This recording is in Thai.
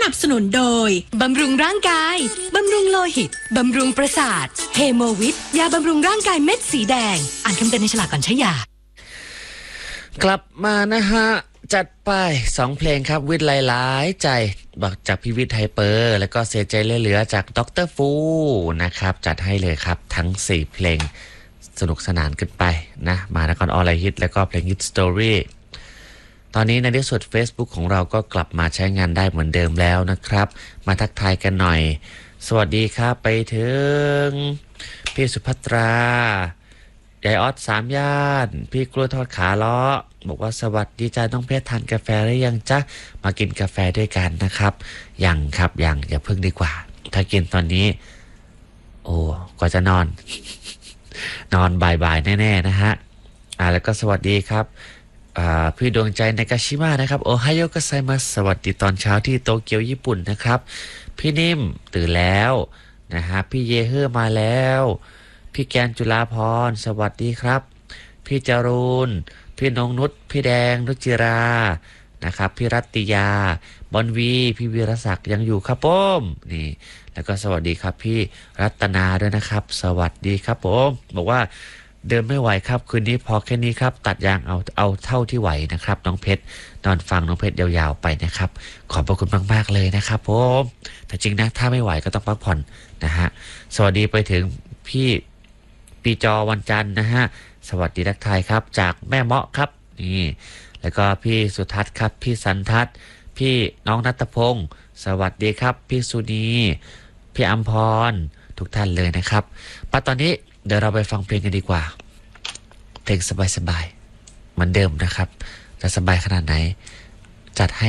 นับสนุนโดยบำรุงร่างกายบำรุงโลหิตบำรุงประสาทเฮโมวิทยาบำรุงร่างกายเม็ดสีแดงอ่านคำเตือนในฉลากก่อนใช้ยากลับมานะฮะจัดไป2เพลงครับวิทย์หลายๆใจบอกจากพี่วิทย์ไฮเปอร์แล้วก็เสียใจเหลือๆจากดร.ฟูนะครับจัดให้เลยครับทั้ง4เพลงสนุกสนานกันไปนะมานครออนไลน์ฮิตแล้วก็เพลงฮิตสตอรี่ตอนนี้ในที่สุด Facebook ของเราก็กลับมาใช้งานได้เหมือนเดิมแล้วนะครับมาทักทายกันหน่อยสวัสดีครับไปถึงพี่สุภัตรายายออส3 ย่านพี่กล้วยทอดขาล้อบอกว่าสวัสดีจ้าน้องเพชรทานกาแฟหรือยังจ๊ะมากินกาแฟด้วยกันนะครับยังครับยังอย่าเพิ่งดีกว่าถ้ากินตอนนี้โอ้กว่าจะนอน นอนบ่ายๆแน่ๆนะฮะแล้วก็สวัสดีครับพี่ดวงใจในกาชิมะนะครับโอไฮโอกัสไซมัสสวัสดีตอนเช้าที่โตเกียวญี่ปุ่นนะครับพี่นิ่มตื่นแล้วนะฮะพี่เยเฮอร์มาแล้วพี่แกนจุฬาพรสวัสดีครับพี่จรูนพี่นงนุชพี่แดงนุจิรานะครับพี่รัตติยาบอนวีพี่วีรศักดิ์ยังอยู่ครับผมนี่แล้วก็สวัสดีครับพี่รัตนาด้วยนะครับสวัสดีครับผมบอกว่าเดินไม่ไหวครับคืนนี้พอแค่นี้ครับตัดยางเอาเท่าที่ไหวนะครับน้องเพชรนอนฟังน้องเพชรยาวๆไปนะครับขอบพระคุณมากๆเลยนะครับผมแต่จริงนะถ้าไม่ไหวก็ต้องพักผ่อนนะฮะสวัสดีไปถึงพี่ปีจอวันจันทร์นะฮะสวัสดีทักทายครับจากแม่เมาะครับนี่แล้วก็พี่สุทัศน์ครับพี่สันทัศน์พี่น้องณัฐพงศ์สวัสดีครับพี่สุนีพี่อัมพรทุกท่านเลยนะครับปัจจุบันนี้เดี๋ยวเราไปฟังเพลงกันดีกว่าเพลงสบายๆเหมือนเดิมนะครับจะสบายขนาดไหนจัดให้